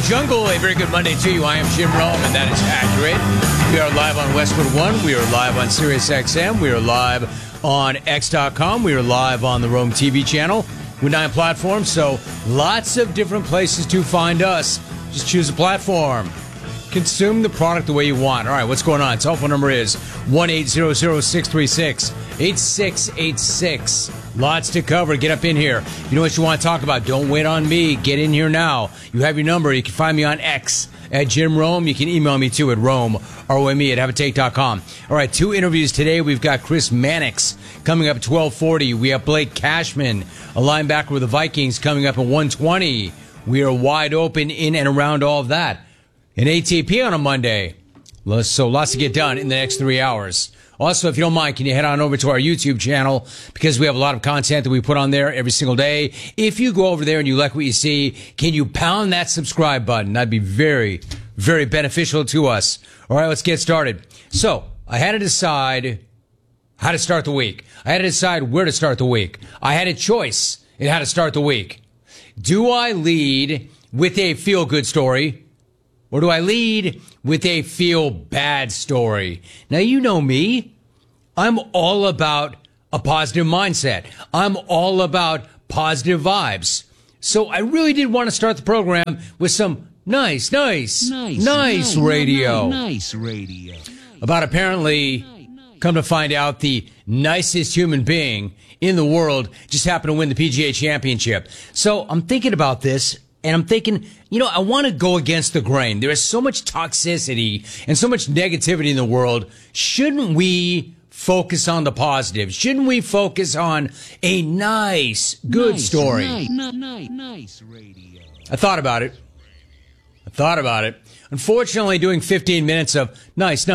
Jungle, a very good Monday to you. I am Jim Rome, and that is accurate. We are live on Westwood One. We are live on Sirius XM. We are live on X.com. We are live on the Rome TV channel with 9 platforms. So lots of different places to find us. Just choose a platform. Consume the product the way you want. All right, what's going on? Telephone number is 1-800-636-8686. Lots to cover. Get up in here. You know what you want to talk about? Don't wait on me. Get in here now. You have your number. You can find me on X at Jim Rome. You can email me too at Rome, R-O-M-E, at haveatake.com. All right, 2 interviews today. We've got Chris Mannix coming up at 12:40. We have Blake Cashman, a linebacker with the Vikings, coming up at 1:20. We are wide open in and around all of that. An ATP on a Monday. So lots to get done in the next 3 hours. Also, if you don't mind, can you head on over to our YouTube channel, because we have a lot of content that we put on there every single day. If you go over there and you like what you see, can you pound that subscribe button? That'd be very, very beneficial to us. All right, let's get started. So I had to decide how to start the week. I had to decide where to start the week. I had a choice in how to start the week. Do I lead with a feel-good story, or do I lead with a feel-bad story? Now, you know me. I'm all about a positive mindset. I'm all about positive vibes. So I really did want to start the program with some nice radio. Nice radio. About apparently, come to find out, the nicest human being in the world just happened to win the PGA Championship. So I'm thinking about this. And I'm thinking, I want to go against the grain. There is so much toxicity and so much negativity in the world. Shouldn't we focus on the positive? Shouldn't we focus on a good story? Nice radio. I thought about it. Unfortunately, doing 15 minutes of nice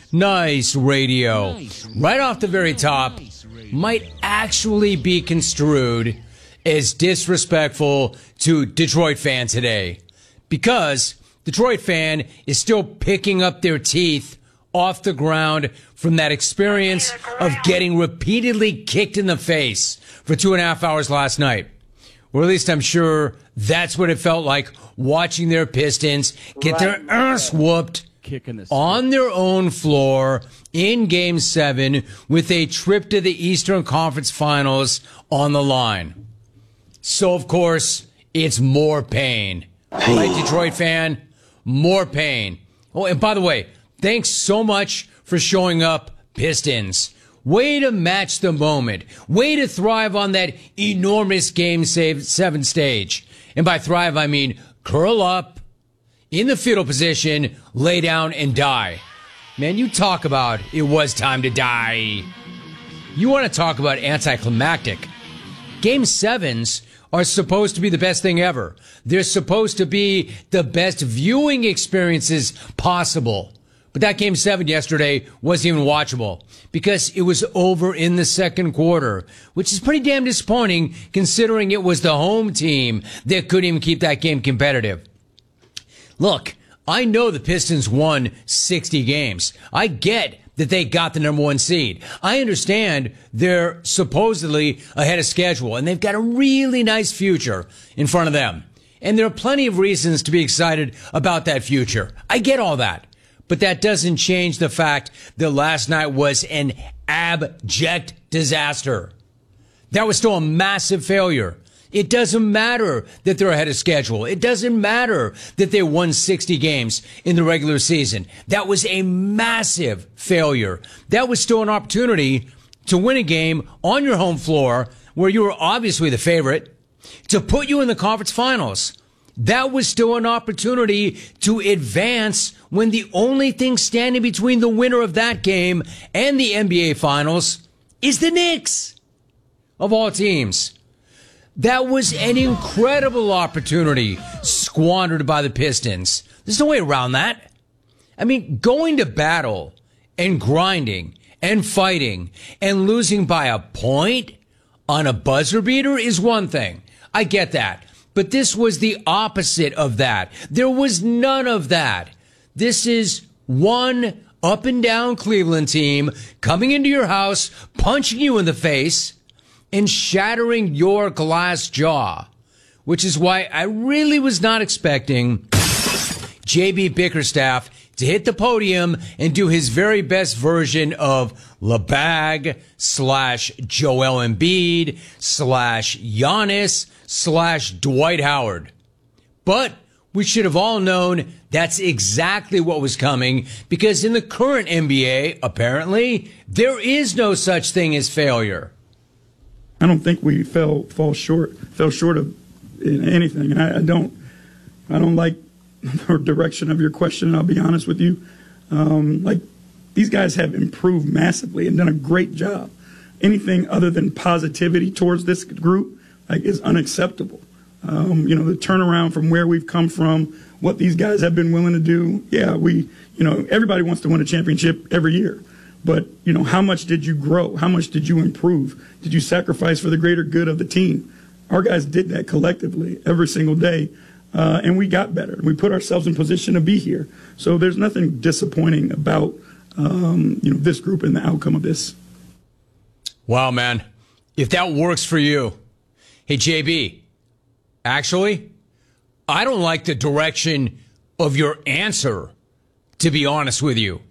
radio right off the very top might actually be construed as disrespectful to Detroit fan today, because Detroit fan is still picking up their teeth off the ground from that experience of getting repeatedly kicked in the face for 2.5 hours last night. Or at least I'm sure that's what it felt like watching their Pistons get their ass whooped on their own floor in Game 7 with a trip to the Eastern Conference Finals on the line. So, of course, it's more pain. Right, Detroit fan? More pain. Oh, and by the way, thanks so much for showing up, Pistons. Way to match the moment. Way to thrive on that enormous Game 7 stage. And by thrive, I mean curl up, in the fetal position, lay down, and die. Man, you talk about it was time to die. You want to talk about anticlimactic. Game 7s are supposed to be the best thing ever. They're supposed to be the best viewing experiences possible. But that Game 7 yesterday wasn't even watchable because it was over in the second quarter, which is pretty damn disappointing considering it was the home team that couldn't even keep that game competitive. Look, I know the Pistons won 60 games. I get that they got the number 1 seed. I understand they're supposedly ahead of schedule, and they've got a really nice future in front of them. And there are plenty of reasons to be excited about that future. I get all that. But that doesn't change the fact that last night was an abject disaster. That was still a massive failure. It doesn't matter that they're ahead of schedule. It doesn't matter that they won 60 games in the regular season. That was a massive failure. That was still an opportunity to win a game on your home floor where you were obviously the favorite, to put you in the conference finals. That was still an opportunity to advance when the only thing standing between the winner of that game and the NBA finals is the Knicks, of all teams. That was an incredible opportunity squandered by the Pistons. There's no way around that. I mean, going to battle and grinding and fighting and losing by a point on a buzzer beater is one thing. I get that. But this was the opposite of that. There was none of that. This is one up and down Cleveland team coming into your house, punching you in the face, and shattering your glass jaw, which is why I really was not expecting JB Bickerstaff to hit the podium and do his very best version of LeBag / Joel Embiid / Giannis / Dwight Howard. But we should have all known that's exactly what was coming, because in the current NBA, apparently, there is no such thing as failure. I don't think we fell short of anything, and I don't like the direction of your question. I'll be honest with you. Like, these guys have improved massively and done a great job. Anything other than positivity towards this group, like, is unacceptable. The turnaround from where we've come from, what these guys have been willing to do. Yeah, everybody wants to win a championship every year. But, how much did you grow? How much did you improve? Did you sacrifice for the greater good of the team? Our guys did that collectively every single day, and we got better. We put ourselves in position to be here. So there's nothing disappointing about, this group and the outcome of this. Wow, man. If that works for you. Hey, JB. Actually, I don't like the direction of your answer, to be honest with you.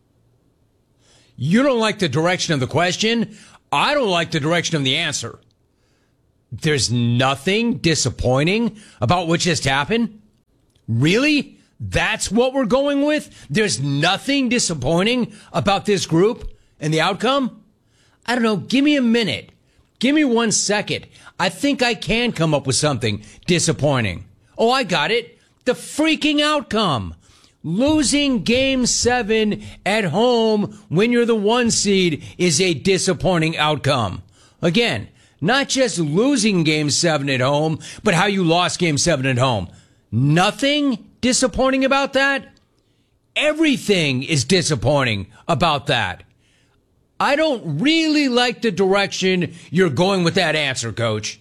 You don't like the direction of the question. I don't like the direction of the answer. There's nothing disappointing about what just happened? Really? That's what we're going with? There's nothing disappointing about this group and the outcome? I don't know. Give me a minute. Give me 1 second. I think I can come up with something disappointing. Oh, I got it. The freaking outcome. Losing Game 7 at home when you're the 1 seed is a disappointing outcome. Again, not just losing Game 7 at home, but how you lost Game 7 at home. Nothing disappointing about that? Everything is disappointing about that. I don't really like the direction you're going with that answer, Coach.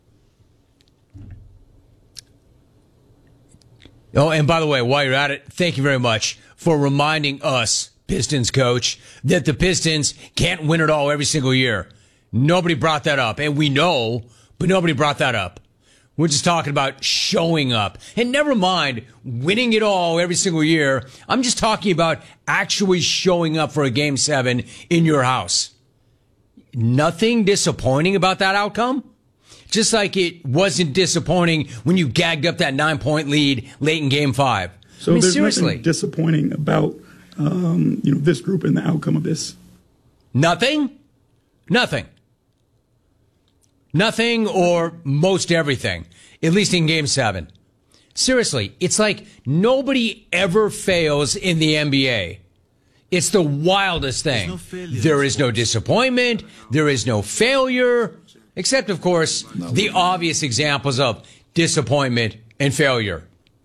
Oh, and by the way, while you're at it, thank you very much for reminding us, Pistons coach, that the Pistons can't win it all every single year. Nobody brought that up, and we know, but nobody brought that up. We're just talking about showing up. And never mind winning it all every single year. I'm just talking about actually showing up for a Game 7 in your house. Nothing disappointing about that outcome? Just like it wasn't disappointing when you gagged up that 9-point lead late in Game 5. So there's seriously nothing disappointing about this group and the outcome of this. Nothing? Nothing. Nothing or most everything, at least in Game 7. Seriously, it's like nobody ever fails in the NBA. It's the wildest thing. There is no disappointment. There is no failure, except, of course, the obvious examples of disappointment and failure.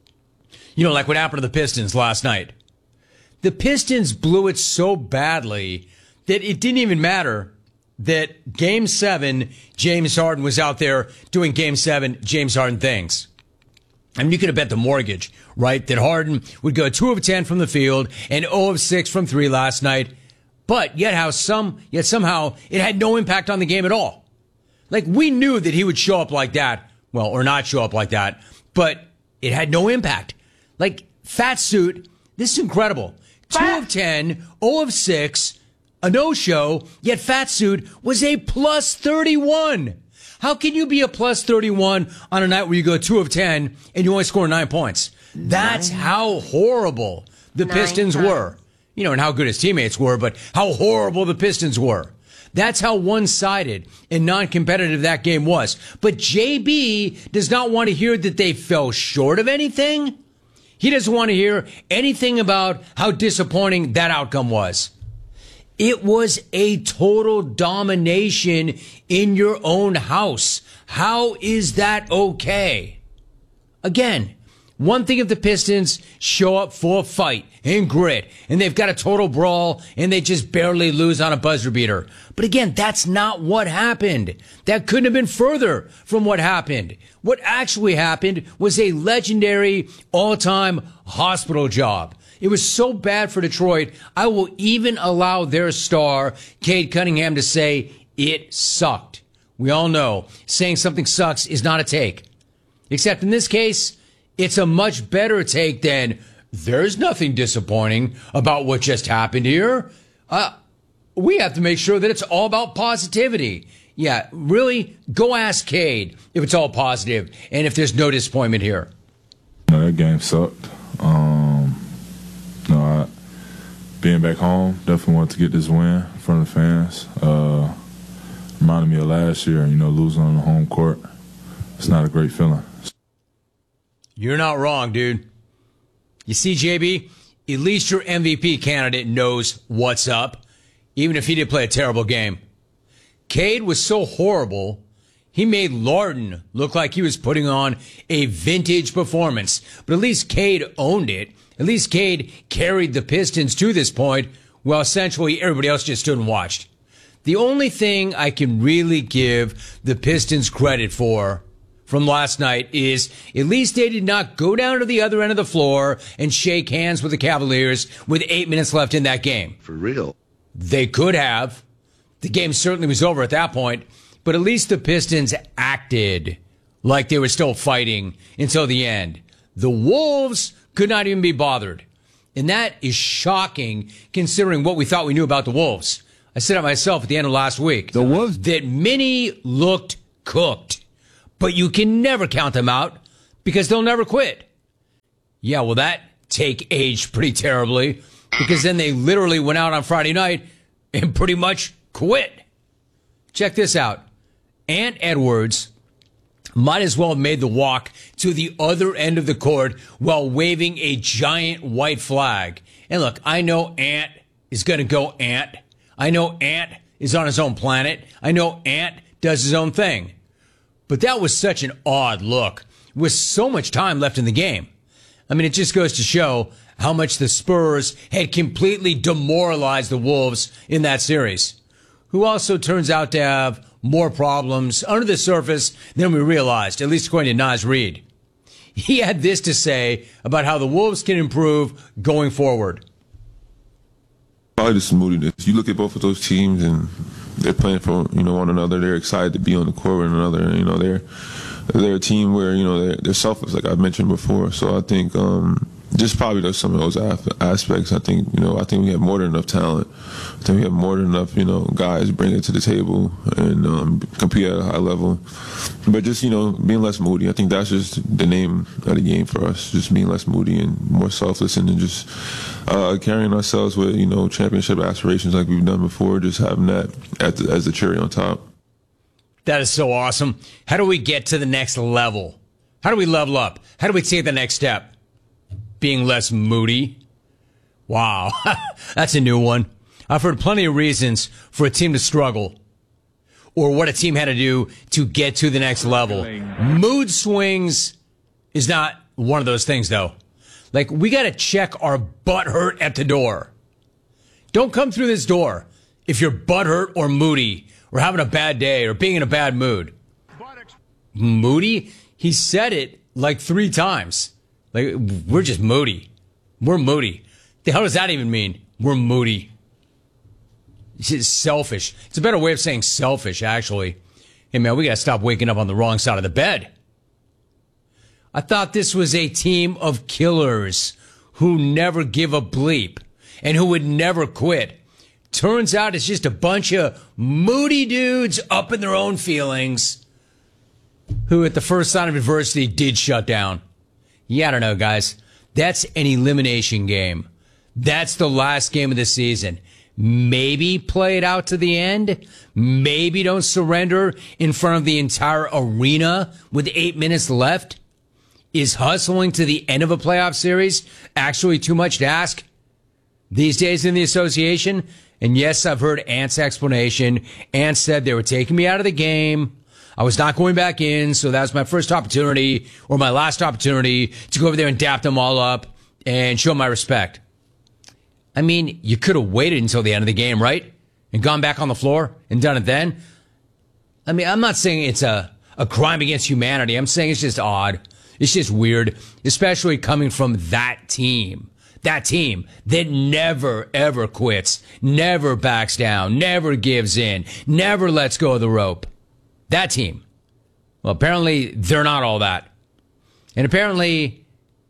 Like what happened to the Pistons last night. The Pistons blew it so badly that it didn't even matter that Game 7, James Harden was out there doing Game 7, James Harden things. I mean, you could have bet the mortgage, right, that Harden would go 2 of 10 from the field and 0 of 6 from 3 last night. But yet somehow it had no impact on the game at all. Like, we knew that he would show up like that. Well, or not show up like that. But it had no impact. Like, Fat Suit, this is incredible. 2 of 10, 0 of 6, a no-show, yet Fat Suit was a plus 31. How can you be a plus 31 on a night where you go 2 of 10 and you only score 9 points? That's how horrible the Pistons were. And how good his teammates were, but how horrible the Pistons were. That's how one-sided and non-competitive that game was. But JB does not want to hear that they fell short of anything. He doesn't want to hear anything about how disappointing that outcome was. It was a total domination in your own house. How is that okay? Again, one thing if the Pistons show up for a fight and grit, and they've got a total brawl, and they just barely lose on a buzzer beater. But again, that's not what happened. That couldn't have been further from what happened. What actually happened was a legendary all-time hospital job. It was so bad for Detroit, I will even allow their star, Cade Cunningham, to say it sucked. We all know saying something sucks is not a take. Except in this case, it's a much better take than there's nothing disappointing about what just happened here. We have to make sure that it's all about positivity. Yeah, really, go ask Cade if it's all positive and if there's no disappointment here. No, that game sucked. Being back home, definitely wanted to get this win in front of the fans. Reminded me of last year, losing on the home court. It's not a great feeling. You're not wrong, dude. You see, JB, at least your MVP candidate knows what's up, even if he did play a terrible game. Cade was so horrible, he made Larden look like he was putting on a vintage performance. But at least Cade owned it. At least Cade carried the Pistons to this point, while essentially everybody else just stood and watched. The only thing I can really give the Pistons credit for from last night is at least they did not go down to the other end of the floor and shake hands with the Cavaliers with 8 minutes left in that game. For real. They could have. The game certainly was over at that point, but at least the Pistons acted like they were still fighting until the end. The Wolves could not even be bothered. And that is shocking considering what we thought we knew about the Wolves. I said it myself at the end of last week. The Wolves? That many looked cooked. But you can never count them out because they'll never quit. Yeah, well, that take aged pretty terribly because then they literally went out on Friday night and pretty much quit. Check this out. Ant Edwards might as well have made the walk to the other end of the court while waving a giant white flag. And look, I know Ant is going to go Ant. I know Ant is on his own planet. I know Ant does his own thing. But that was such an odd look with so much time left in the game. I mean, it just goes to show how much the Spurs had completely demoralized the Wolves in that series, who also turns out to have more problems under the surface than we realized, at least according to Naz Reid. He had this to say about how the Wolves can improve going forward. Probably just moodiness. You look at both of those teams and they're playing for one another. They're excited to be on the court with one another. They're a team where they're selfless, like I mentioned before. So I think just probably there's some of those aspects. I think we have more than enough talent. I think we have more than enough guys bring it to the table and compete at a high level. But just being less moody. I think that's just the name of the game for us. Just being less moody and more selfless, and then just carrying ourselves with championship aspirations like we've done before. Just having that as the cherry on top. That is so awesome. How do we get to the next level? How do we level up? How do we take the next step? Being less moody? Wow, that's a new one. I've heard plenty of reasons for a team to struggle or what a team had to do to get to the next level. Mood swings is not one of those things, though. Like, we got to check our butt hurt at the door. Don't come through this door if you're butt hurt or moody or having a bad day or being in a bad mood. Moody? He said it like 3 times. Like, we're just moody. We're moody. The hell does that even mean? We're moody. It's selfish. It's a better way of saying selfish, actually. Hey, man, we got to stop waking up on the wrong side of the bed. I thought this was a team of killers who never give a bleep and who would never quit. Turns out it's just a bunch of moody dudes up in their own feelings who at the first sign of adversity did shut down. Yeah, I don't know, guys. That's an elimination game. That's the last game of the season. Maybe play it out to the end. Maybe don't surrender in front of the entire arena with 8 minutes left. Is hustling to the end of a playoff series actually too much to ask these days in the association? And yes, I've heard Ant's explanation. Ant said they were taking me out of the game. I was not going back in, so that was my first opportunity or my last opportunity to go over there and dap them all up and show my respect. I mean, you could have waited until the end of the game, right? And gone back on the floor and done it then. I mean, I'm not saying it's a crime against humanity. I'm saying it's just odd. It's just weird, especially coming from that team. That team that never, ever quits, never backs down, never gives in, never lets go of the rope. That team. Well, apparently they're not all that. And apparently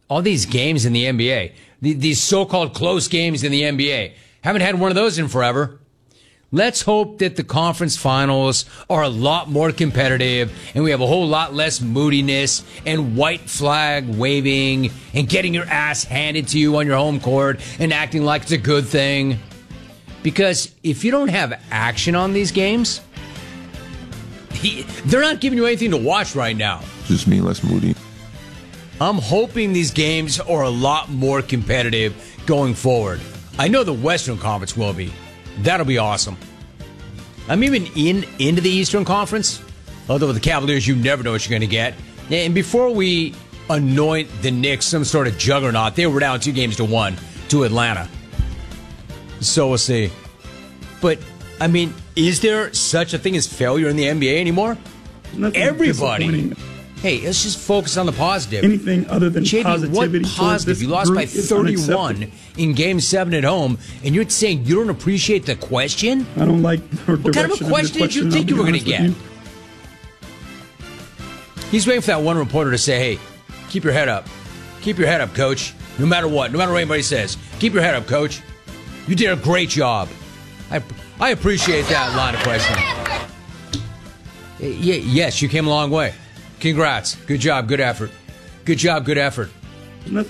all these games in the NBA, these so-called close games in the NBA. Haven't had one of those in forever. Let's hope that the conference finals are a lot more competitive and we have a whole lot less moodiness and white flag waving and getting your ass handed to you on your home court and acting like it's a good thing. Because if you don't have action on these games, they're not giving you anything to watch right now. Just me less moody. I'm hoping these games are a lot more competitive going forward. I know the Western Conference will be. That'll be awesome. I'm even into the Eastern Conference, although with the Cavaliers, you never know what you're going to get. And before we anoint the Knicks some sort of juggernaut, they were down 2-1 to Atlanta. So we'll see. But, I mean, is there such a thing as failure in the NBA anymore? Nothing Everybody. Hey, let's just focus on the positive. Anything other than JD, positivity. what positive? You lost by 31 in Game 7 at home, and you're saying you don't appreciate the question? I don't like the What kind of a question did you think you were going to get? He's waiting for that one reporter to say, hey, keep your head up. Keep your head up, coach. No matter what. No matter what anybody says. Keep your head up, coach. You did a great job. I appreciate that line of questioning. Yes, you came a long way. Congrats. Good job. Good effort. Good job. Good effort.